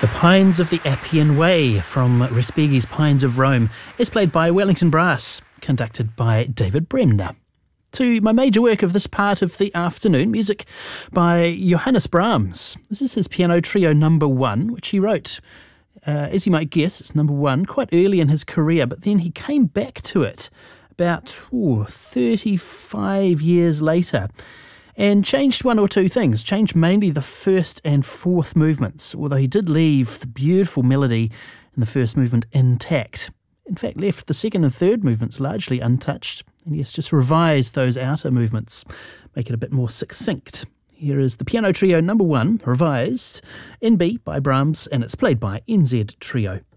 The Pines of the Appian Way from Respighi's Pines of Rome is played by Wellington Brass, conducted by David Bremner. To my major work of this part of the afternoon, music by Johannes Brahms. This is his piano trio number 1, which he wrote, as you might guess, it's number 1, quite early in his career, but then he came back to it about 35 years later and changed one or two things. Changed mainly the first and fourth movements, although he did leave the beautiful melody in the first movement intact. In fact, left the second and third movements largely untouched, and yes, just revised those outer movements, make it a bit more succinct. Here is the piano trio number 1, revised in B by Brahms, and it's played by NZ Trio.